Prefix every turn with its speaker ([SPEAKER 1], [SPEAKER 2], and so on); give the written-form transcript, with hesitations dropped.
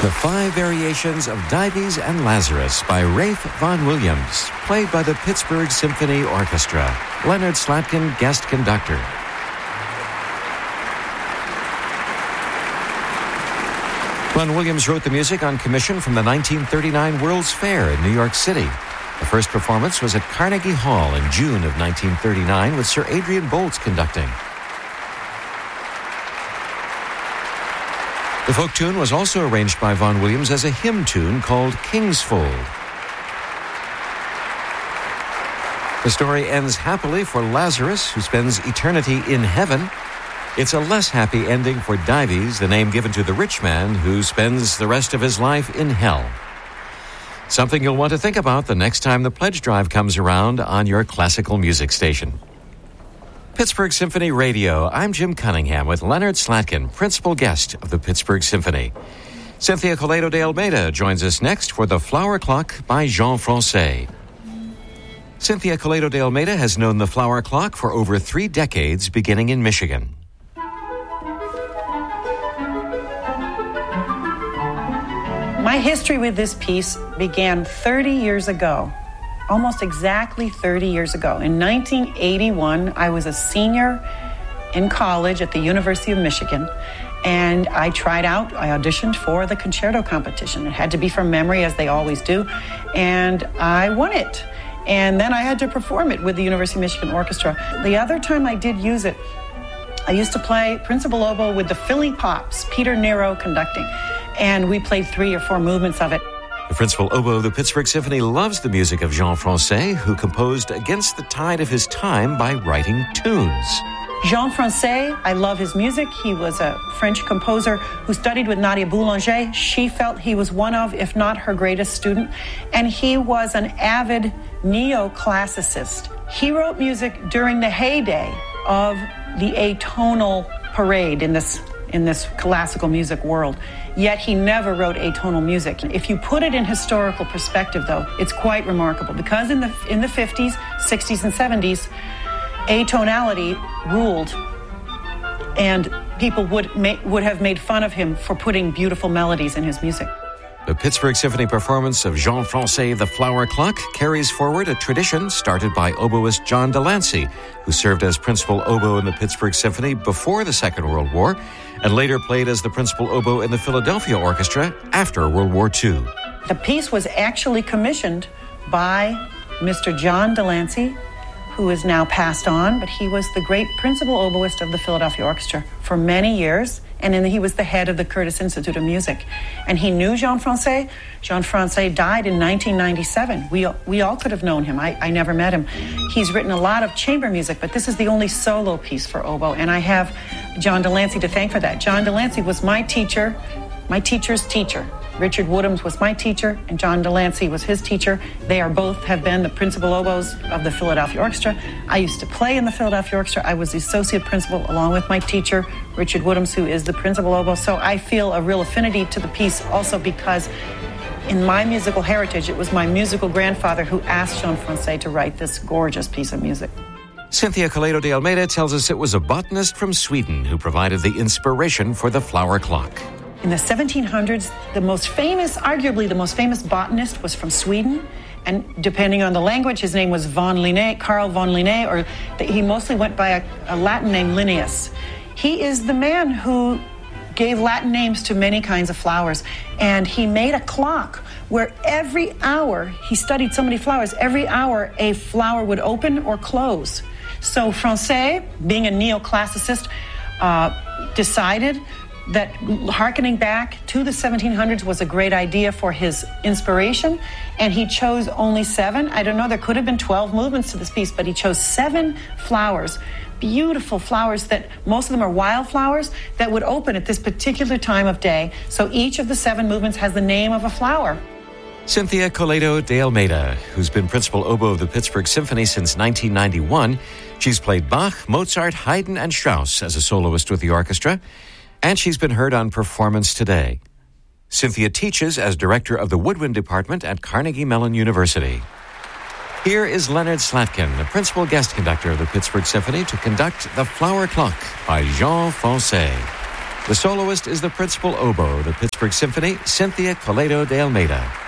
[SPEAKER 1] The Five Variations of Dives and Lazarus by Ralph Vaughan Williams, played by the Pittsburgh Symphony Orchestra. Leonard Slatkin, guest conductor. Vaughan Williams wrote the music on commission from the 1939 World's Fair in New York City. The first performance was at Carnegie Hall in June of 1939 with Sir Adrian Boltz conducting. The folk tune was also arranged by Vaughan Williams as a hymn tune called Kingsfold. The story ends happily for Lazarus, who spends eternity in heaven. It's a less happy ending for Dives, the name given to the rich man who spends the rest of his life in hell. Something you'll want to think about the next time the pledge drive comes around on your classical music station. Pittsburgh Symphony Radio. I'm Jim Cunningham with Leonard Slatkin, principal guest of the Pittsburgh Symphony. Cynthia Coleto de Almeida joins us next for The Flower Clock by Jean Francais. Cynthia Coleto de Almeida has known The Flower Clock for over 3 decades, beginning in Michigan.
[SPEAKER 2] My history with this piece began 30 years ago. Almost exactly 30 years ago. In 1981, I was a senior in college at the University of Michigan, and I auditioned for the concerto competition. It had to be from memory, as they always do, and I won it. And then I had to perform it with the University of Michigan Orchestra. The other time I did use it, I used to play principal oboe with the Philly Pops, Peter Nero conducting, and we played 3 or 4 movements of it.
[SPEAKER 1] The principal oboe of the Pittsburgh Symphony loves the music of Jean Francais, who composed against the tide of his time by writing tunes.
[SPEAKER 2] Jean Francais, I love his music. He was a French composer who studied with Nadia Boulanger. She felt he was one of, if not her greatest student. And he was an avid neoclassicist. He wrote music during the heyday of the atonal parade in this classical music world. Yet he never wrote atonal music. If you put it in historical perspective, though, it's quite remarkable, because in the 50s, 60s, and 70s, atonality ruled, and people would have made fun of him for putting beautiful melodies in his music.
[SPEAKER 1] The Pittsburgh Symphony performance of Jean Francais' The Flower Clock carries forward a tradition started by oboist John Delancey, who served as principal oboe in the Pittsburgh Symphony before the Second World War and later played as the principal oboe in the Philadelphia Orchestra after World War II.
[SPEAKER 2] The piece was actually commissioned by Mr. John Delancey, who is now passed on, but he was the great principal oboist of the Philadelphia Orchestra for many years, and then he was the head of the Curtis Institute of Music. And he knew Jean Francais. Jean Francais died in 1997. We all could have known him. I never met him. He's written a lot of chamber music, but this is the only solo piece for oboe, and I have John Delancey to thank for that. John Delancey was my teacher, my teacher's teacher. Richard Woodhams was my teacher, and John Delancey was his teacher. They have been the principal oboes of the Philadelphia Orchestra. I used to play in the Philadelphia Orchestra. I was the associate principal along with my teacher, Richard Woodhams, who is the principal oboe. So I feel a real affinity to the piece also because in my musical heritage, it was my musical grandfather who asked Jean Francais to write this gorgeous piece of music.
[SPEAKER 1] Cynthia Coleto de Almeida tells us it was a botanist from Sweden who provided the inspiration for the Flower Clock.
[SPEAKER 2] In the 1700s, arguably the most famous botanist was from Sweden. And depending on the language, his name was von Linné, Carl von Linné, or he mostly went by a Latin name, Linnaeus. He is the man who gave Latin names to many kinds of flowers. And he made a clock where every hour, he studied so many flowers, every hour a flower would open or close. So Francais, being a neoclassicist, decided that hearkening back to the 1700s was a great idea for his inspiration, and he chose only 7. I don't know, there could have been 12 movements to this piece, but he chose 7 flowers, beautiful flowers that most of them are wildflowers that would open at this particular time of day. So each of the 7 movements has the name of a flower.
[SPEAKER 1] Cynthia Coleto de Almeida, who's been principal oboe of the Pittsburgh Symphony since 1991. She's played Bach, Mozart, Haydn, and Strauss as a soloist with the orchestra, and she's been heard on Performance Today. Cynthia teaches as director of the Woodwind Department at Carnegie Mellon University. Here is Leonard Slatkin, the principal guest conductor of the Pittsburgh Symphony, to conduct The Flower Clock by Jean Francais. The soloist is the principal oboe, the Pittsburgh Symphony, Cynthia Coleto de Almeida.